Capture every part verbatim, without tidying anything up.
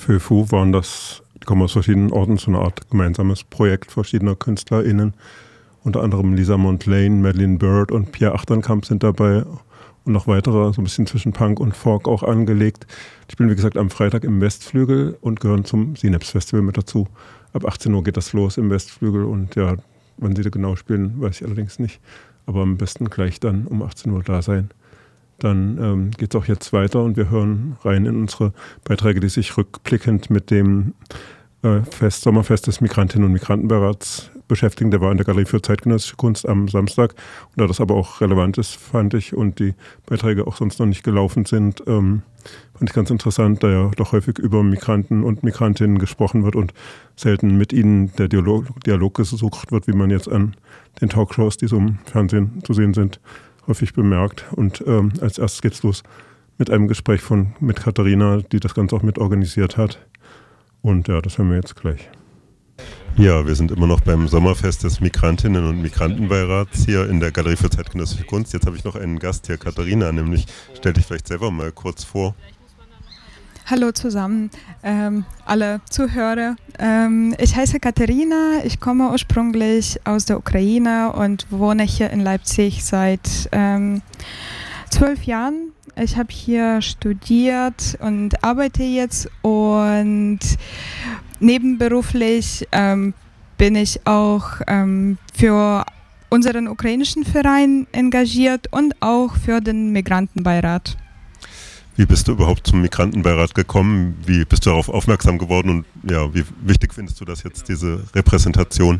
FÖFU waren das, die kommen aus verschiedenen Orten, so eine Art gemeinsames Projekt verschiedener KünstlerInnen. Unter anderem Lisa Montlane, Madeleine Bird und Pierre Achternkamp sind dabei und noch weitere, so ein bisschen zwischen Punk und Folk auch angelegt. Die spielen, wie gesagt, am Freitag im Westflügel und gehören zum Synapse Festival mit dazu. Ab achtzehn Uhr geht das los im Westflügel und ja, wann sie da genau spielen, weiß ich allerdings nicht. Aber am besten gleich dann um achtzehn Uhr da sein. Dann ähm, geht es auch jetzt weiter und wir hören rein in unsere Beiträge, die sich rückblickend mit dem äh, Fest, Sommerfest des Migrantinnen und Migrantenbeirats beschäftigen. Der war in der Galerie für zeitgenössische Kunst am Samstag. Und da das aber auch relevant ist, fand ich, und die Beiträge auch sonst noch nicht gelaufen sind, ähm, fand ich ganz interessant, da ja doch häufig über Migranten und Migrantinnen gesprochen wird und selten mit ihnen der Dialog, Dialog gesucht wird, wie man jetzt an den Talkshows, die so im Fernsehen zu sehen sind, häufig bemerkt. Und ähm, als erstes geht's los mit einem Gespräch von mit Katharina, die das Ganze auch mit organisiert hat. Und ja, das hören wir jetzt gleich. Ja, wir sind immer noch beim Sommerfest des Migrantinnen und Migrantenbeirats hier in der Galerie für zeitgenössische Kunst. Jetzt habe ich noch einen Gast hier, Katharina, nämlich stell dich vielleicht selber mal kurz vor. Hallo zusammen, ähm, alle Zuhörer. Ähm, ich heiße Katharina, ich komme ursprünglich aus der Ukraine und wohne hier in Leipzig seit ähm, zwölf Jahren. Ich habe hier studiert und arbeite jetzt und nebenberuflich ähm, bin ich auch ähm, für unseren ukrainischen Verein engagiert und auch für den Migrantenbeirat. Wie bist du überhaupt zum Migrantenbeirat gekommen? Wie bist du darauf aufmerksam geworden und ja, wie wichtig findest du das jetzt, diese Repräsentation?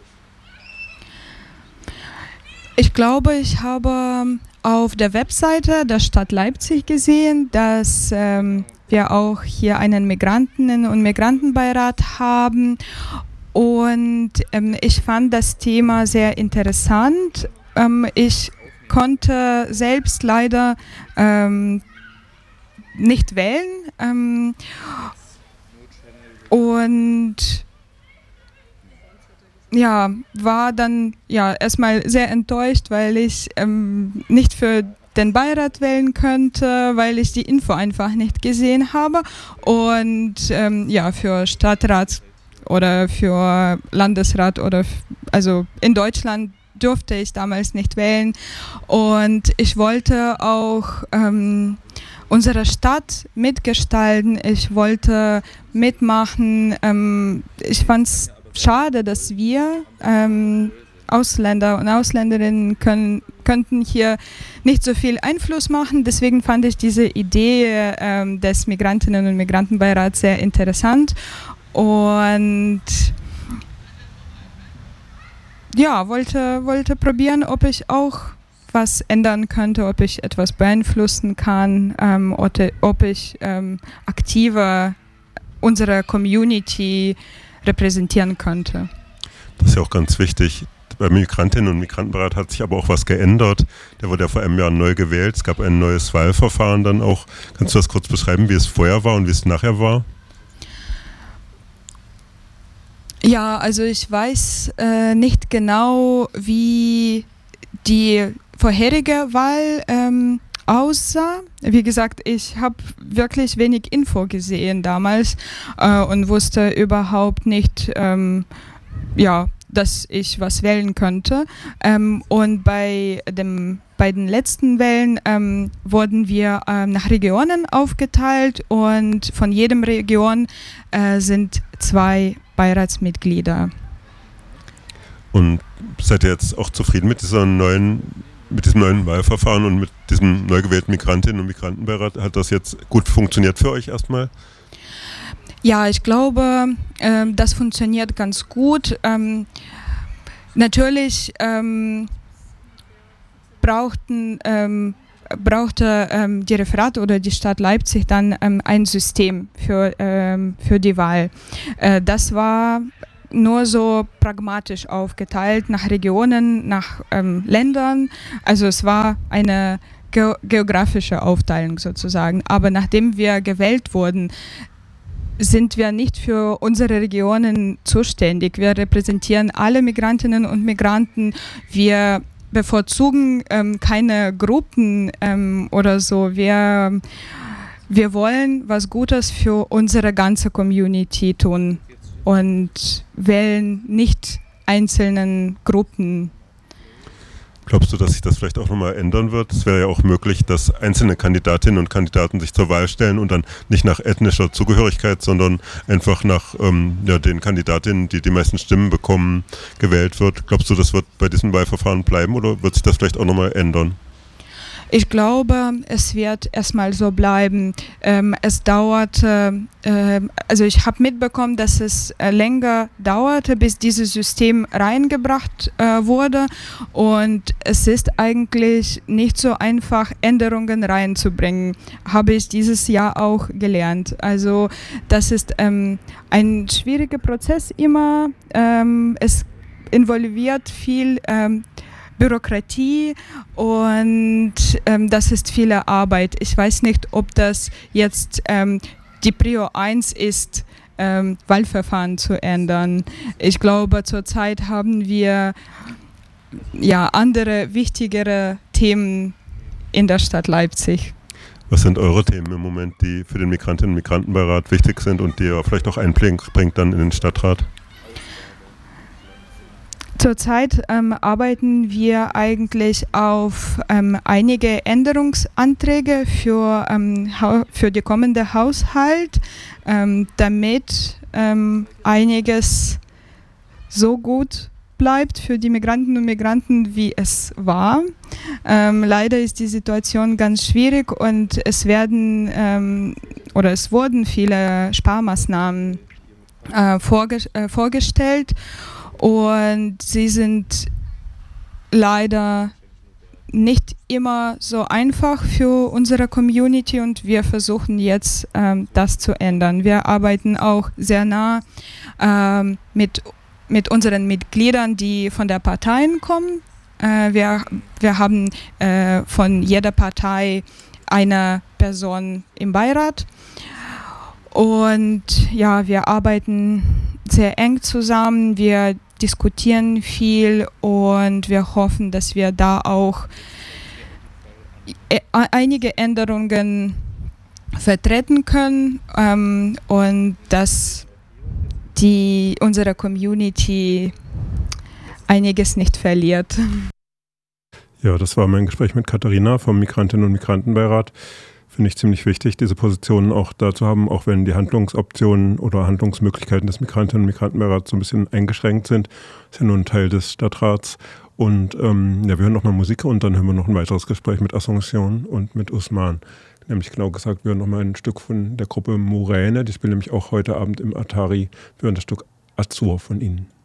Ich glaube, ich habe auf der Webseite der Stadt Leipzig gesehen, dass ähm, wir auch hier einen Migrantinnen- und Migrantenbeirat haben. Und ähm, ich fand das Thema sehr interessant. Ähm, ich konnte selbst leider ähm, nicht wählen. Ähm, und ja, war dann ja erstmal sehr enttäuscht, weil ich ähm, nicht für den Beirat wählen könnte, weil ich die Info einfach nicht gesehen habe. Und ähm, ja, für Stadtrat oder für Landesrat oder f- also in Deutschland durfte ich damals nicht wählen. Und ich wollte auch ähm, unsere Stadt mitgestalten. Ich wollte mitmachen. Ähm, ich fand es schade, dass wir ähm, Ausländer und Ausländerinnen können, könnten hier nicht so viel Einfluss machen. Deswegen fand ich diese Idee ähm, des Migrantinnen- und Migrantenbeirats sehr interessant. Und ja, wollte, wollte probieren, ob ich auch was ändern könnte, ob ich etwas beeinflussen kann, ähm, oder, ob ich ähm, aktiver unsere Community repräsentieren könnte. Das ist ja auch ganz wichtig. Beim Migrantinnen- und Migrantenbeirat hat sich aber auch was geändert. Der wurde ja vor einem Jahr neu gewählt. Es gab ein neues Wahlverfahren dann auch. Kannst du das kurz beschreiben, wie es vorher war und wie es nachher war? Ja, also ich weiß äh, nicht genau, wie die vorherige Wahl ähm, aussah. Wie gesagt, ich habe wirklich wenig Info gesehen damals äh, und wusste überhaupt nicht, ähm, ja, dass ich was wählen könnte. Ähm, und bei dem bei den letzten Wahlen ähm, wurden wir ähm, nach Regionen aufgeteilt und von jedem Region äh, sind zwei Beiratsmitglieder. Und seid ihr jetzt auch zufrieden mit dieser neuen, mit diesem neuen Wahlverfahren und mit diesem neu gewählten Migrantinnen- und Migrantenbeirat? Hat das jetzt gut funktioniert für euch erstmal? Ja, ich glaube, ähm, das funktioniert ganz gut. Ähm, natürlich ähm, brauchten, ähm, brauchte ähm, die Referat oder die Stadt Leipzig dann ähm, ein System für, ähm, für die Wahl. Äh, das war nur so pragmatisch aufgeteilt nach Regionen, nach ähm, Ländern. Also es war eine ge- geografische Aufteilung sozusagen. Aber nachdem wir gewählt wurden, sind wir nicht für unsere Regionen zuständig. Wir repräsentieren alle Migrantinnen und Migranten. Wir bevorzugen ähm, keine Gruppen ähm, oder so. Wir, wir wollen was Gutes für unsere ganze Community tun und wählen nicht einzelnen Gruppen. Glaubst du, dass sich das vielleicht auch nochmal ändern wird? Es wäre ja auch möglich, dass einzelne Kandidatinnen und Kandidaten sich zur Wahl stellen und dann nicht nach ethnischer Zugehörigkeit, sondern einfach nach ähm, ja, den Kandidatinnen, die die meisten Stimmen bekommen, gewählt wird. Glaubst du, das wird bei diesem Wahlverfahren bleiben oder wird sich das vielleicht auch nochmal ändern? Ich glaube, es wird erstmal so bleiben. Ähm, es dauerte, äh, also ich habe mitbekommen, dass es äh, länger dauerte, bis dieses System reingebracht äh, wurde. Und es ist eigentlich nicht so einfach, Änderungen reinzubringen. Habe ich dieses Jahr auch gelernt. Also das ist ähm, ein schwieriger Prozess immer. Ähm, es involviert viel ähm, Bürokratie und ähm, das ist viel Arbeit. Ich weiß nicht, ob das jetzt ähm, die Prio eins ist, ähm, Wahlverfahren zu ändern. Ich glaube, zurzeit haben wir ja andere, wichtigere Themen in der Stadt Leipzig. Was sind eure Themen im Moment, die für den Migrantinnen- und Migrantenbeirat wichtig sind und die ihr vielleicht auch einbringt dann in den Stadtrat? Zurzeit ähm, arbeiten wir eigentlich auf ähm, einige Änderungsanträge für, ähm, für die kommende Haushalt, ähm, damit ähm, einiges so gut bleibt für die Migranten und Migranten, wie es war. Ähm, leider ist die Situation ganz schwierig und es werden ähm, oder es wurden viele Sparmaßnahmen äh, vorge- äh, vorgestellt. Und sie sind leider nicht immer so einfach für unsere Community und wir versuchen jetzt, ähm, das zu ändern. Wir arbeiten auch sehr nah ähm, mit, mit unseren Mitgliedern, die von der Parteien kommen. Äh, wir, wir haben äh, von jeder Partei eine Person im Beirat. Und ja, wir arbeiten sehr eng zusammen, wir diskutieren viel und wir hoffen, dass wir da auch e- einige Änderungen vertreten können ähm, und dass die, unsere Community einiges nicht verliert. Ja, das war mein Gespräch mit Katharina vom Migrantinnen- und Migrantenbeirat. Finde ich ziemlich wichtig, diese Positionen auch da zu haben, auch wenn die Handlungsoptionen oder Handlungsmöglichkeiten des Migrantinnen- und Migrantenbeirats so ein bisschen eingeschränkt sind. Das ist ja nur ein Teil des Stadtrats. Und ähm, ja, wir hören nochmal Musik und dann hören wir noch ein weiteres Gespräch mit Asunción und mit Usman. Nämlich genau gesagt, wir hören nochmal ein Stück von der Gruppe Muräne. Die spielen nämlich auch heute Abend im Atari. Wir hören das Stück Azur von ihnen.